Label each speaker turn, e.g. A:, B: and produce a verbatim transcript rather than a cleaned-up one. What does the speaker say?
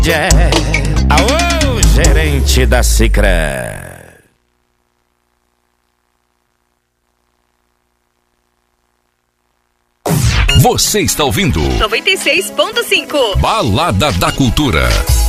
A: Alô, gerente da Sicredi.
B: Você está ouvindo
C: noventa e seis ponto cinco
B: Balada da Cultura.